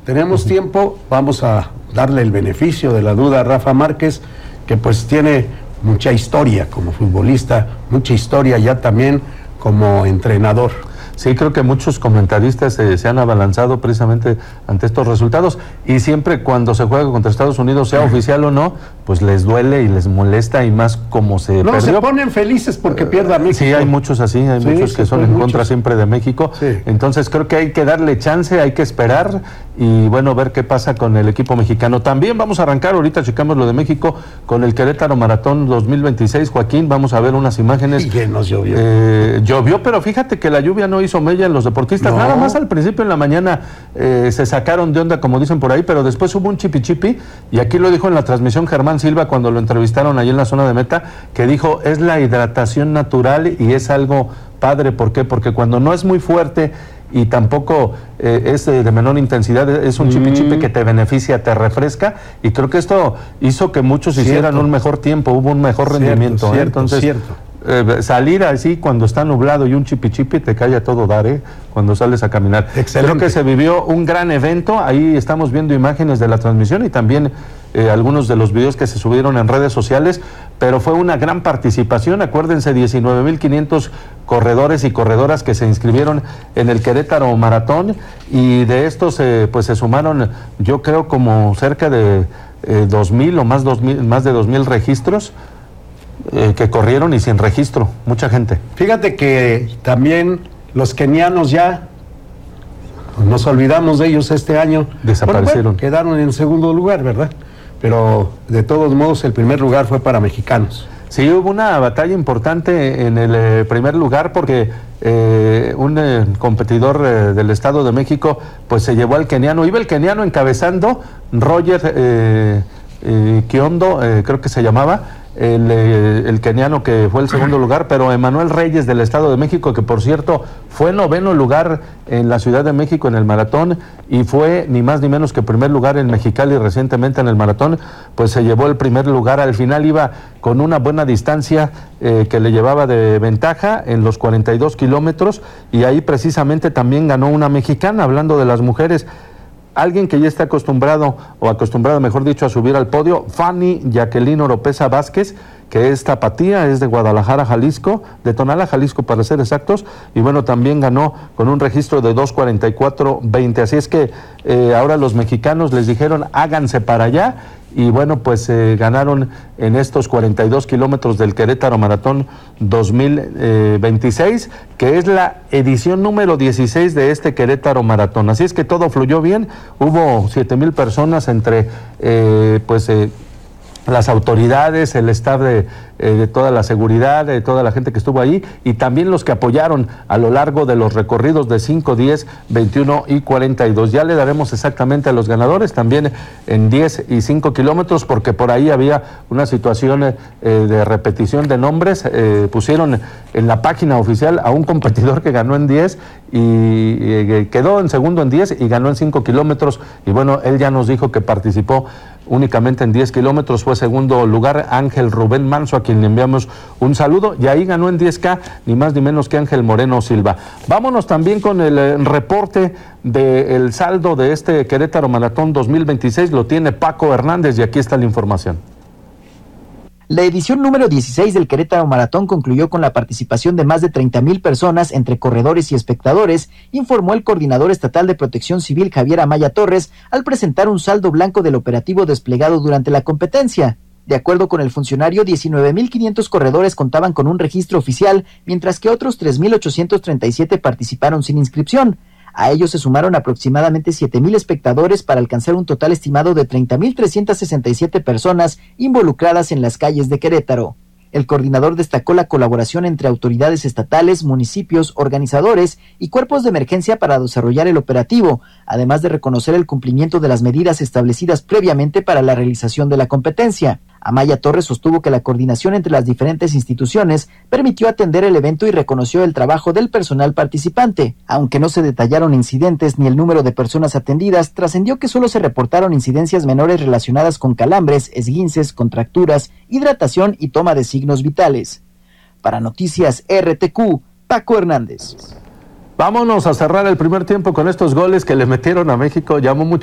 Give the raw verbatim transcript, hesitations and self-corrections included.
tenemos tiempo, vamos a darle el beneficio de la duda a Rafa Márquez, que pues tiene mucha historia como futbolista, mucha historia ya también como entrenador. Sí, creo que muchos comentaristas eh, se han abalanzado precisamente ante estos resultados, y siempre cuando se juega contra Estados Unidos, sea oficial o no, pues les duele y les molesta, y más como se no, perdió. se ponen felices porque pierda México. Sí, hay muchos así, hay sí, muchos que son en muchos. contra siempre de México. Sí. Entonces creo que hay que darle chance, hay que esperar y bueno, ver qué pasa con el equipo mexicano. También vamos a arrancar, ahorita checamos lo de México, con el Querétaro Maratón dos mil veintiséis, Joaquín, vamos a ver unas imágenes. Y que nos llovió. Eh, llovió, pero fíjate que la lluvia no hizo mella en los deportistas, no. Nada más al principio en la mañana eh, se sacaron de onda, como dicen por ahí, pero después hubo un chipi chipi, y aquí lo dijo en la transmisión Germán Silva cuando lo entrevistaron allí en la zona de meta, que dijo, es la hidratación natural y es algo padre. ¿Por qué? Porque cuando no es muy fuerte y tampoco eh, es de, de menor intensidad, es un mm. chipi chipi que te beneficia, te refresca, y creo que esto hizo que muchos cierto. hicieran un mejor tiempo, hubo un mejor cierto, rendimiento. Cierto, ¿eh? Entonces, cierto. Eh, salir así cuando está nublado y un chipi chipi te cae a todo dar, ¿eh? Cuando sales a caminar. Excelente. Creo que se vivió un gran evento, ahí estamos viendo imágenes de la transmisión y también eh, algunos de los videos que se subieron en redes sociales, pero fue una gran participación. Acuérdense, diecinueve mil quinientos corredores y corredoras que se inscribieron en el Querétaro Maratón, y de estos eh, pues se sumaron, yo creo, como cerca de eh, dos mil o más, dos mil, más de dos mil registros Eh, que corrieron y sin registro, mucha gente. Fíjate que también los kenianos ya, nos olvidamos de ellos este año. Desaparecieron. Bueno, bueno, quedaron en segundo lugar, ¿verdad? Pero de todos modos el primer lugar fue para mexicanos. Sí, hubo una batalla importante en el eh, primer lugar porque eh, un eh, competidor eh, del Estado de México pues se llevó al keniano, iba el keniano encabezando, Roger eh, eh, Kiondo, eh, creo que se llamaba, El, el keniano que fue el segundo lugar, pero Emanuel Reyes del Estado de México, que por cierto fue noveno lugar en la Ciudad de México en el maratón y fue ni más ni menos que primer lugar en Mexicali recientemente en el maratón, pues se llevó el primer lugar. Al final iba con una buena distancia eh, que le llevaba de ventaja en los cuarenta y dos kilómetros, y ahí precisamente también ganó una mexicana, hablando de las mujeres. Alguien que ya está acostumbrado, o acostumbrado mejor dicho, a subir al podio, Fanny Jacqueline Oropesa Vázquez, que es tapatía, es de Guadalajara, Jalisco, de Tonalá, Jalisco para ser exactos, y bueno, también ganó con un registro de dos cuarenta y cuatro veinte, así es que eh, ahora los mexicanos les dijeron háganse para allá, y bueno, pues eh, ganaron en estos cuarenta y dos kilómetros del Querétaro Maratón dos mil veintiséis, que es la edición número dieciséis de este Querétaro Maratón. Así es que todo fluyó bien, hubo siete mil personas entre eh, pues eh, las autoridades, el staff de, eh, de toda la seguridad, de toda la gente que estuvo ahí, y también los que apoyaron a lo largo de los recorridos de cinco, diez, veintiuno y cuarenta y dos. Ya le daremos exactamente a los ganadores también en diez y cinco kilómetros, porque por ahí había una situación eh, de repetición de nombres. Eh, pusieron en la página oficial a un competidor que ganó en diez y eh, quedó en segundo en diez y ganó en cinco kilómetros, y bueno, él ya nos dijo que participó únicamente en diez kilómetros, fue segundo lugar Ángel Rubén Manso, a quien le enviamos un saludo, y ahí ganó en diez K ni más ni menos que Ángel Moreno Silva. Vámonos también con el eh, reporte del saldo de este Querétaro Maratón dos mil veintiséis, lo tiene Paco Hernández, y aquí está la información. La edición número dieciséis del Querétaro Maratón concluyó con la participación de más de treinta mil personas entre corredores y espectadores, informó el coordinador estatal de Protección Civil Javier Amaya Torres al presentar un saldo blanco del operativo desplegado durante la competencia. De acuerdo con el funcionario, diecinueve mil quinientos corredores contaban con un registro oficial, mientras que otros tres mil ochocientos treinta y siete participaron sin inscripción. A ellos se sumaron aproximadamente siete mil espectadores para alcanzar un total estimado de treinta mil trescientas sesenta y siete personas involucradas en las calles de Querétaro. El coordinador destacó la colaboración entre autoridades estatales, municipios, organizadores y cuerpos de emergencia para desarrollar el operativo, además de reconocer el cumplimiento de las medidas establecidas previamente para la realización de la competencia. Amaya Torres sostuvo que la coordinación entre las diferentes instituciones permitió atender el evento y reconoció el trabajo del personal participante. Aunque no se detallaron incidentes ni el número de personas atendidas, trascendió que solo se reportaron incidencias menores relacionadas con calambres, esguinces, contracturas, hidratación y toma de signos vitales. Para Noticias R T Q, Paco Hernández. Vámonos a cerrar el primer tiempo con estos goles que le metieron a México. Llamó mucho